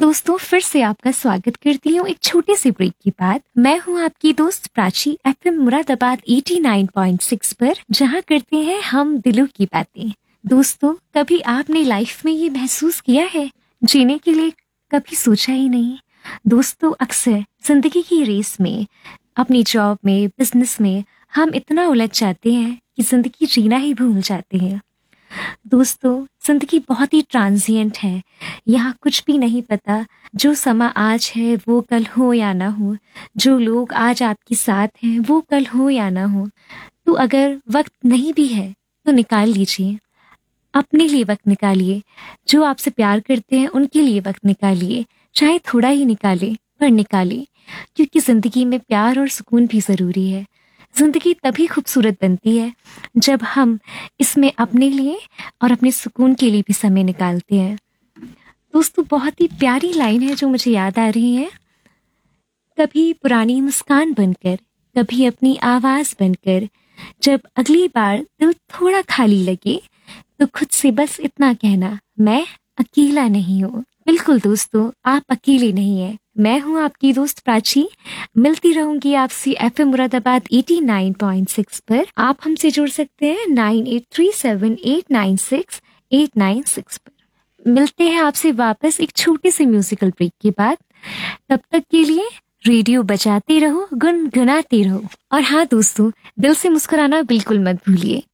दोस्तों फिर से आपका स्वागत करती हूँ एक छोटे से ब्रेक के बाद। मैं हूँ आपकी दोस्त प्राची एफएम मुरादाबाद 89.6 पर, जहाँ करते हैं हम दिलों की बातें। दोस्तों, कभी आपने लाइफ में ये महसूस किया है, जीने के लिए कभी सोचा ही नहीं। दोस्तों, अक्सर जिंदगी की रेस में, अपनी जॉब में, बिजनेस में हम इतना उलझ जाते हैं कि जिंदगी जीना ही भूल जाते हैं। दोस्तों, जिंदगी बहुत ही ट्रांजिएंट है। यहाँ कुछ भी नहीं पता, जो समा आज है वो कल हो या ना हो, जो लोग आज आपके साथ हैं वो कल हो या ना हो। तो अगर वक्त नहीं भी है तो निकाल लीजिए, अपने लिए वक्त निकालिए। जो आपसे प्यार करते हैं उनके लिए वक्त निकालिए, चाहे थोड़ा ही निकाले पर निकालिए, क्योंकि जिंदगी में प्यार और सुकून भी जरूरी है। जिंदगी तभी खूबसूरत बनती है जब हम इसमें अपने लिए और अपने सुकून के लिए भी समय निकालते हैं। दोस्तों, बहुत ही प्यारी लाइन है जो मुझे याद आ रही है। कभी पुरानी मुस्कान बनकर, कभी अपनी आवाज बनकर, जब अगली बार दिल थोड़ा खाली लगे तो खुद से बस इतना कहना, मैं अकेला नहीं हूँ। बिल्कुल दोस्तों, आप अकेले नहीं हैं। मैं हूँ आपकी दोस्त प्राची। मिलती रहूंगी आपसे एफएम मुरादाबाद 89.6 पर। आप हमसे जुड़ सकते हैं 9837896896 पर। मिलते हैं आपसे वापस एक छोटे से म्यूजिकल ब्रेक के बाद। तब तक के लिए रेडियो बजाते रहो, गुनगुनाते रहो, और हाँ दोस्तों, दिल से मुस्कुराना बिल्कुल मत भूलिए।